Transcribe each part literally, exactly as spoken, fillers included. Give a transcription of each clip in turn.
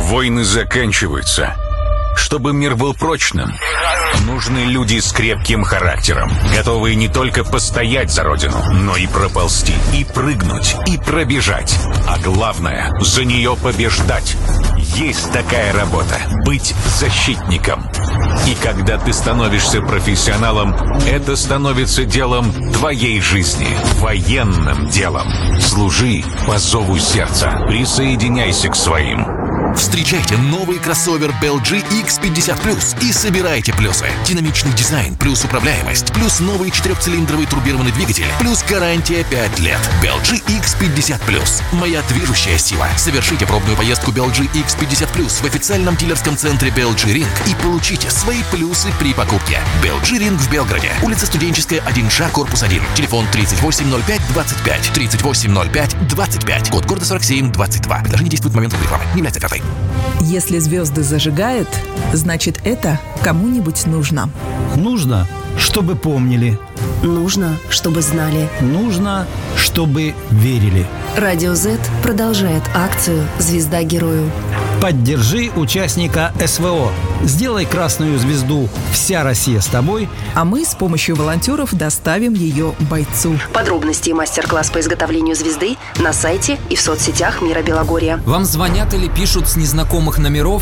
Войны заканчиваются. Чтобы мир был прочным, нужны люди с крепким характером, готовые не только постоять за родину, но и проползти, и прыгнуть, и пробежать. А главное, за нее побеждать. Есть такая работа — быть защитником. И когда ты становишься профессионалом, это становится делом твоей жизни, военным делом. Служи по зову сердца, присоединяйся к своим. Встречайте новый кроссовер би эл джи икс пятьдесят плюс и собирайте плюсы. Динамичный дизайн, плюс управляемость, плюс новый четырехцилиндровый турбированный двигатель, плюс гарантия пять лет. би эл джи икс пятьдесят плюс. Моя движущая сила. Совершите пробную поездку би эл джи икс пятьдесят плюс в официальном дилерском центре би эл джи Ring и получите свои плюсы при покупке. би эл джи Ring в Белгороде. Улица Студенческая, один Ж, корпус один. Телефон тридцать восемь ноль пять двадцать пять. тридцать восемь ноль пять двадцать пять. Код города сорок семь двадцать два. Предложение действует в момент рекламы. Не является офертой. Если звезды зажигают, значит, это кому-нибудь нужно. Нужно, чтобы помнили. Нужно, чтобы знали. Нужно, чтобы верили. Радио Z продолжает акцию «Звезда герою». Поддержи участника эс вэ о. Сделай красную звезду «Вся Россия с тобой», а мы с помощью волонтеров доставим ее бойцу. Подробности и мастер-класс по изготовлению звезды на сайте и в соцсетях Мира Белогорья. Вам звонят или пишут с незнакомых номеров?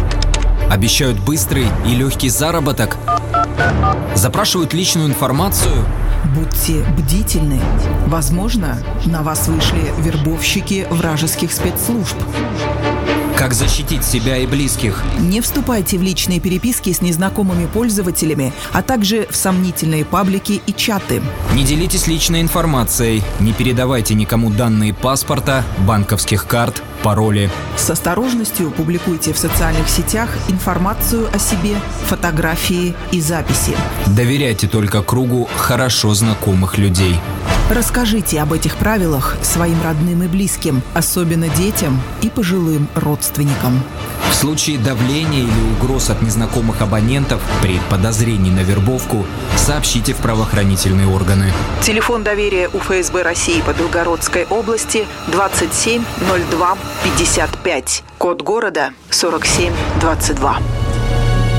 Обещают быстрый и легкий заработок? Запрашивают личную информацию? Будьте бдительны. Возможно, на вас вышли вербовщики вражеских спецслужб. Как защитить себя и близких? Не вступайте в личные переписки с незнакомыми пользователями, а также в сомнительные паблики и чаты. Не делитесь личной информацией, не передавайте никому данные паспорта, банковских карт, пароли. С осторожностью публикуйте в социальных сетях информацию о себе, фотографии и записи. Доверяйте только кругу хорошо знакомых людей. Расскажите об этих правилах своим родным и близким, особенно детям и пожилым родственникам. В случае давления или угроз от незнакомых абонентов при подозрении на вербовку сообщите в правоохранительные органы. Телефон доверия у эф эс бэ России по Белгородской области двадцать семь ноль два пятьдесят пять. Код города сорок семь двадцать два.